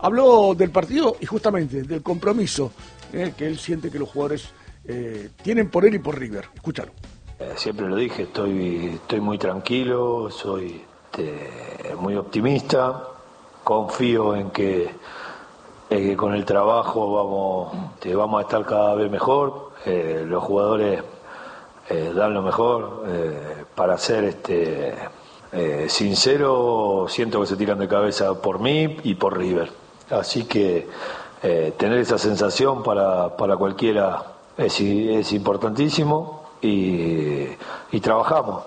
habló del partido y justamente del compromiso que él siente que los jugadores tienen por él y por River. Escúchalo. Siempre lo dije, estoy muy tranquilo, soy muy optimista, confío en que con el trabajo vamos a estar cada vez mejor, los jugadores dan lo mejor, para ser sincero, siento que se tiran de cabeza por mí y por River, así que tener esa sensación para cualquiera es importantísimo y trabajamos.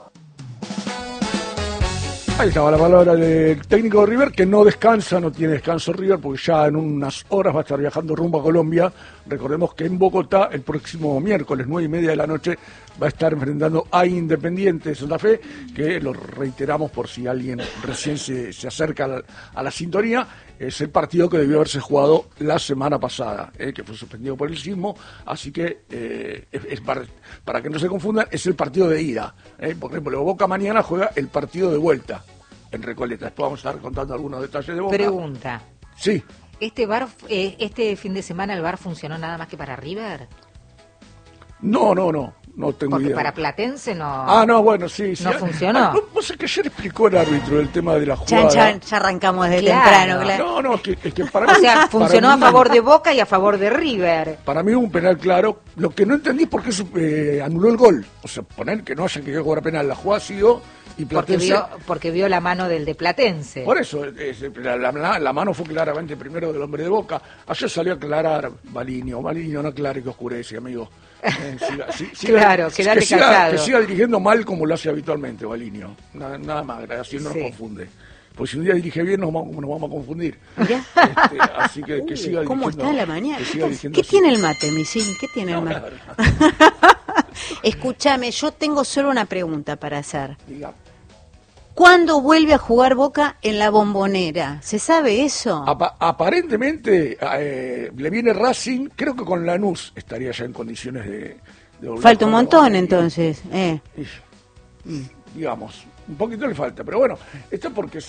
Ahí estaba la palabra del técnico de River, que no descansa, no tiene descanso River, porque ya en unas horas va a estar viajando rumbo a Colombia. Recordemos que en Bogotá, el próximo miércoles, 9:30 de la noche, va a estar enfrentando a Independiente de Santa Fe, que lo reiteramos por si alguien recién se acerca a la sintonía. Es el partido que debió haberse jugado la semana pasada, que fue suspendido por el sismo, así que es para que no se confundan, es el partido de ida. Por ejemplo, Boca mañana juega el partido de vuelta en Recoleta. Después vamos a estar contando algunos detalles de Boca. Pregunta. Sí. ¿Este fin de semana el VAR funcionó nada más que para River? No tengo Porque idea. para Platense no. No, bueno, sí. ¿No funcionó? Vos sabés que ayer explicó el árbitro el tema de la jugada. Ya arrancamos desde Claro. temprano, claro. No, es que para mí... O sea, funcionó para a favor de Boca y a favor de River. Para mí hubo un penal claro. Lo que no entendí es por qué anuló el gol. O sea, poner que no haya que cobrar penal. La jugada siguió y Platense... Porque vio la mano del de Platense. Por eso, la mano fue claramente primero del hombre de Boca. Ayer salió a aclarar Valiño no aclare que oscurece, amigo. Claro, quedate callado. Que siga dirigiendo mal como lo hace habitualmente Valiño. Nada más, así no nos confunde. Pues si un día dirige bien nos vamos a confundir. Así que siga dirigiendo. ¿Cómo está la mañana? ¿Qué tiene el mate, Misil? ¿Qué tiene el mate? Escúchame, yo tengo solo una pregunta para hacer. Diga. ¿Cuándo vuelve a jugar Boca en la Bombonera? ¿Se sabe eso? Aparentemente le viene Racing, creo que con Lanús estaría ya en condiciones de volver. Falta un montón entonces. Digamos, un poquito le falta, pero bueno, esto es porque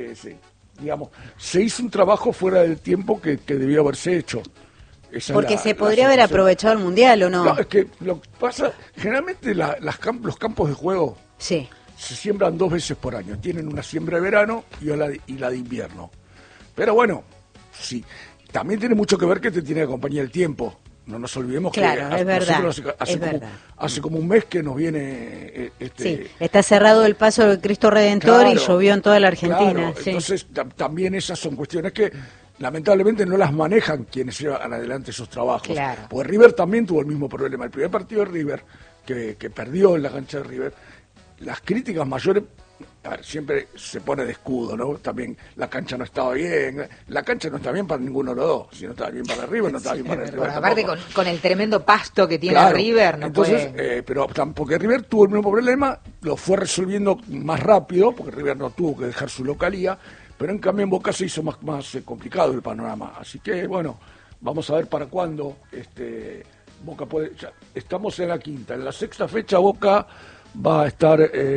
se hizo un trabajo fuera del tiempo que debió haberse hecho. Porque se podría haber aprovechado el Mundial, ¿o no? No, es que lo que pasa, generalmente los campos de juego sí. Se siembran 2 veces por año. Tienen una siembra de verano y la de invierno. Pero bueno, sí, también tiene mucho que ver que te tiene que acompañar el tiempo. No nos olvidemos que es verdad, hace como un mes que nos viene... Sí, está cerrado el paso del Cristo Redentor y llovió en toda la Argentina. Claro, sí. Entonces también esas son cuestiones que lamentablemente no las manejan quienes llevan adelante esos trabajos. Claro. Porque River también tuvo el mismo problema. El primer partido de River, que perdió en la cancha de River, las críticas mayores, siempre se pone de escudo, ¿no? También la cancha no estaba bien, la cancha no está bien para ninguno de los dos, si no estaba bien para River, no estaba bien para River. Aparte con el tremendo pasto que tiene River, no entonces, puede... pero porque River tuvo el mismo problema, lo fue resolviendo más rápido, porque River no tuvo que dejar su localía, pero en cambio en Boca se hizo más complicado el panorama, así que bueno, vamos a ver para cuándo Boca puede... estamos en la quinta, en la sexta fecha Boca va a estar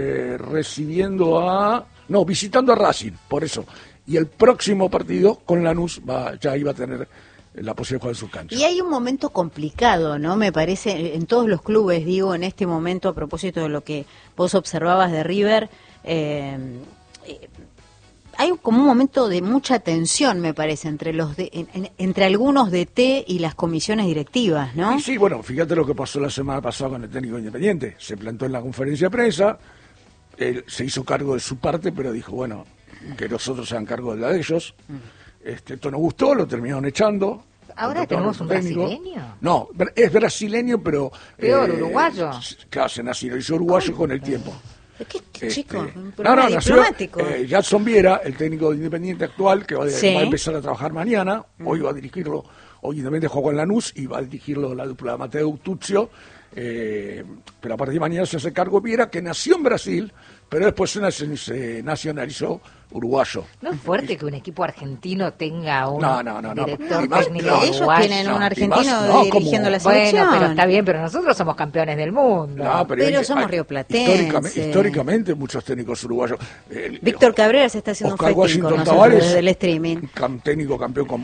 visitando a Racing, por eso. Y el próximo partido con Lanús ya iba a tener la posibilidad de jugar en su cancha. Y hay un momento complicado, ¿no? Me parece, en todos los clubes, digo, en este momento, a propósito de lo que vos observabas de River, hay como un momento de mucha tensión, me parece, entre algunos DT y las comisiones directivas, ¿no? Sí, bueno, fíjate lo que pasó la semana pasada con el técnico Independiente. Se plantó en la conferencia de prensa, él se hizo cargo de su parte, pero dijo, bueno, que los otros se hagan cargo de la de ellos. Esto no gustó, lo terminaron echando. ¿Ahora tenemos un brasileño? No, es brasileño, pero... Peor, uruguayo. Claro, se hizo uruguayo con el tiempo. ¿Qué chico? Diplomático. Jackson Viera, el técnico de Independiente actual, que va a empezar a trabajar mañana, hoy va a dirigirlo, hoy Independiente juega con Lanús y va a dirigirlo la dupla Mateo Tuzio, pero a partir de mañana se hace cargo Viera, que nació en Brasil, pero después se nacionalizó uruguayo. ¿No es fuerte que un equipo argentino tenga un director más, técnico ellos uruguayo? Tienen un argentino dirigiendo la selección. Bueno, pero está bien, pero nosotros somos campeones del mundo. Pero somos rioplatenses. Históricamente últimamente muchos técnicos uruguayos. Víctor Cabrera se está haciendo Oscar un festín con Washington nosotros Tavares, desde el streaming. técnico campeón con